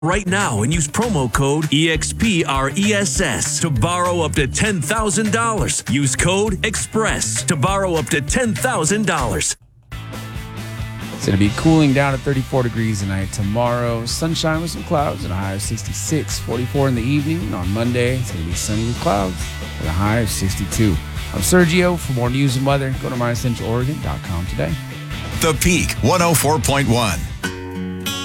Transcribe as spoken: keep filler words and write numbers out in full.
right now and use promo code E X P R E S S to borrow up to ten thousand dollars. Use code EXPRESS to borrow up to ten thousand dollars. It's going to be cooling down at thirty-four degrees tonight. Tomorrow, sunshine with some clouds and a high of sixty-six. forty-four in the evening. On Monday, it's going to be sunny with clouds with a high of sixty-two. I'm Sergio. For more news and weather, go to my central oregon dot com today. The Peak one oh four point one.